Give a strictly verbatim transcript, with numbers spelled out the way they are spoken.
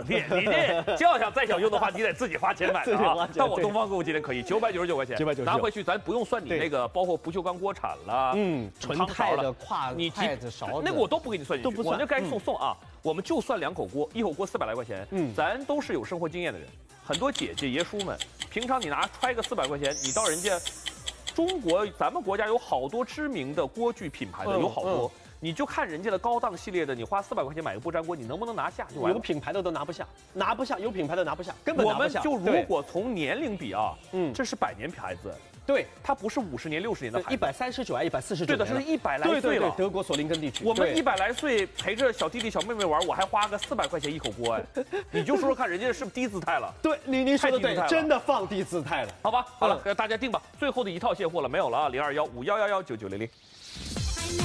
的，你这就要想再想用的话，你得自己花钱买的啊。但我东方购物今天可以九百九十九块钱， 九百九十九拿回去，咱不用算你那个，包括不锈钢锅铲了， 嗯，纯钛的跨你筷子勺子， 那个我都不给你算进去， 都不算， 我就该送送啊。我们就算两口锅，一口锅四百来块钱，嗯，咱都是有生活经验的人，很多姐姐爷叔们，平常你拿揣个四百块钱，你到人家中国，咱们国家有好多知名的锅具品牌的，有好多。你就看人家的高档系列的，你花四百块钱买个不粘锅，你能不能拿下？就完了。 有品牌的都拿不下，拿不下，有品牌的拿不下，根本拿不下。 我们就如果从年龄比啊，嗯，这是百年牌子， 对， 它不是五十年、六十年的牌子， 一百三十九还一百四十九， 对的，是一百来岁了。 对对对，德国索林根地区， 我们一百来岁陪着小弟弟小妹妹玩，我还花个四百块钱一口锅哎，你就说说看，人家是不是低姿态了？ 对，你你说的对，真的放低姿态了。 好吧，好了，大家定吧，最后的一套现货了，没有了啊，零二幺五幺幺幺九九零零。